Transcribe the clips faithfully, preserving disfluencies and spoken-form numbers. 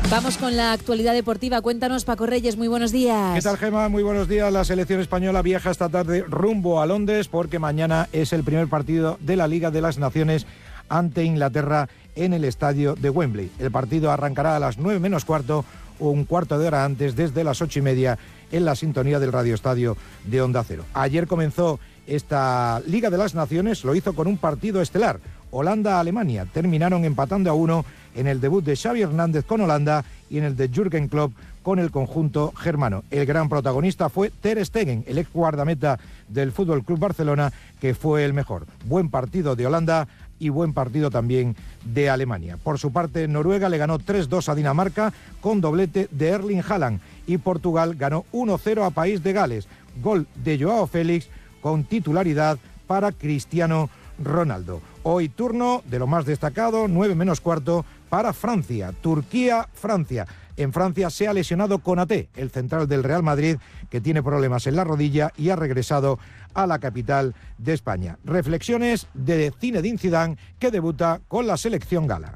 Vamos con la actualidad deportiva. Cuéntanos, Paco Reyes, muy buenos días. ¿Qué tal, Gemma? Muy buenos días. La selección española viaja esta tarde rumbo a Londres porque mañana es el primer partido de la Liga de las Naciones ante Inglaterra en el estadio de Wembley. El partido arrancará a las nueve menos cuarto o un cuarto de hora antes, desde las ocho y media, en la sintonía del radioestadio de Onda Cero. Ayer comenzó esta Liga de las Naciones, lo hizo con un partido estelar. Holanda-Alemania terminaron empatando a uno en el debut de Xavi Hernández con Holanda y en el de Jürgen Klopp con el conjunto germano. El gran protagonista fue Ter Stegen, el ex guardameta del F C Barcelona, que fue el mejor. Buen partido de Holanda y buen partido también de Alemania. Por su parte, Noruega le ganó tres dos a Dinamarca con doblete de Erling Haaland y Portugal ganó uno cero a País de Gales. Gol de Joao Félix con titularidad para Cristiano Ronaldo. Hoy turno de lo más destacado, nueve menos cuarto, para Francia. Turquía-Francia. En Francia se ha lesionado Konaté, el central del Real Madrid, que tiene problemas en la rodilla y ha regresado a la capital de España. Reflexiones de Zinedine Zidane, que debuta con la selección gala.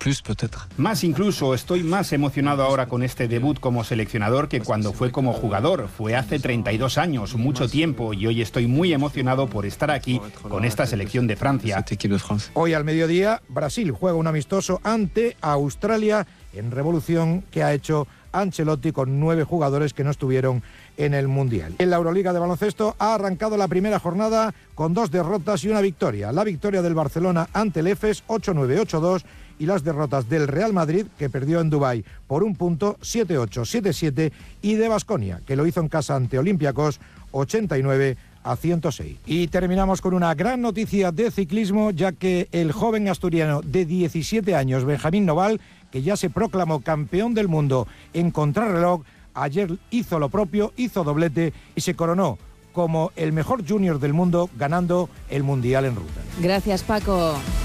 Más incluso, estoy más emocionado ahora con este debut como seleccionador que cuando fue como jugador. Fue hace treinta y dos años, mucho tiempo, y hoy estoy muy emocionado por estar aquí con esta selección de Francia. Hoy al mediodía, Brasil juega un amistoso ante Australia en revolución que ha hecho Ancelotti con nueve jugadores que no estuvieron en el Mundial. En la Euroliga de baloncesto ha arrancado la primera jornada con dos derrotas y una victoria. La victoria del Barcelona ante el Efes ocho nueve ocho dos y las derrotas del Real Madrid, que perdió en Dubái por un punto siete ocho siete siete, y de Baskonia, que lo hizo en casa ante Olympiacos ochenta y nueve a ciento seis. Y terminamos con una gran noticia de ciclismo, ya que el joven asturiano de diecisiete años, Benjamín Noval, que ya se proclamó campeón del mundo en contrarreloj, ayer hizo lo propio, hizo doblete y se coronó como el mejor junior del mundo, ganando el Mundial en ruta. Gracias, Paco.